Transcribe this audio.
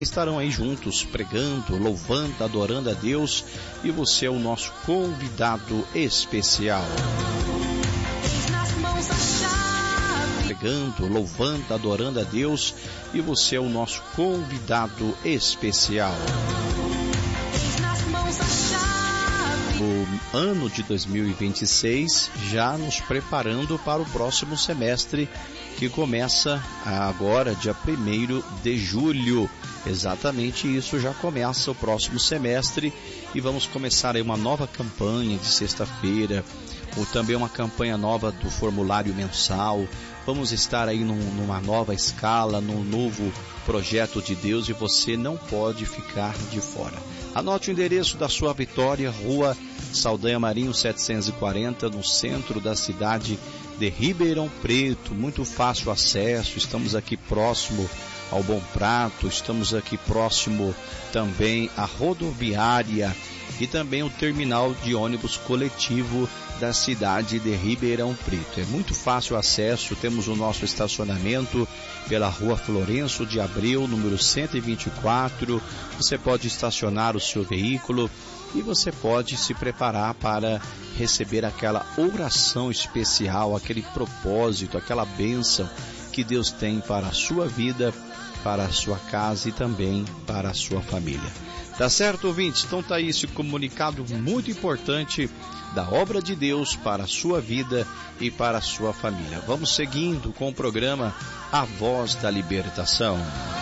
estarão aí juntos, pregando, louvando, adorando a Deus, e você é o nosso convidado especial. Pregando, louvando, adorando a Deus, e você é o nosso convidado especial. O ano de 2026 já nos preparando para o próximo semestre, que começa agora, dia 1º de julho. Exatamente isso, já começa o próximo semestre e vamos começar aí uma nova campanha de sexta-feira, ou também uma campanha nova do formulário mensal. Vamos estar aí numa nova escala, num novo projeto de Deus, e você não pode ficar de fora. Anote o endereço da Sua Vitória, Rua Saldanha Marinho 740, no centro da cidade de Ribeirão Preto. Muito fácil acesso, estamos aqui próximo ao Bom Prato, estamos aqui próximo também à rodoviária e também o terminal de ônibus coletivo da cidade de Ribeirão Preto. É muito fácil o acesso, temos o nosso estacionamento pela Rua Florencio de Abreu, número 124. Você pode estacionar o seu veículo e você pode se preparar para receber aquela oração especial, aquele propósito, aquela bênção que Deus tem para a sua vida, para a sua casa e também para a sua família. Tá certo, ouvintes? Então tá aí esse comunicado muito importante da obra de Deus para a sua vida e para a sua família. Vamos seguindo com o programa A Voz da Libertação.